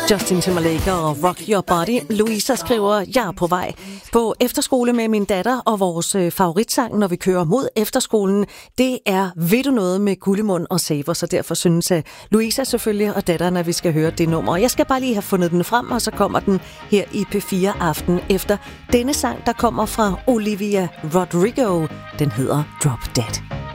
Justin Timberlake og Rock Your Body. Louisa skriver, jeg er på vej på efterskole med min datter, og vores favoritsang, når vi kører mod efterskolen, det er Ved du noget med Gullemund og Saver, så derfor synes Louisa selvfølgelig og datteren, at vi skal høre det nummer. Jeg skal bare lige have fundet den frem, og så kommer den her i P4 Aften efter denne sang, der kommer fra Olivia Rodrigo. Den hedder Drop Dead.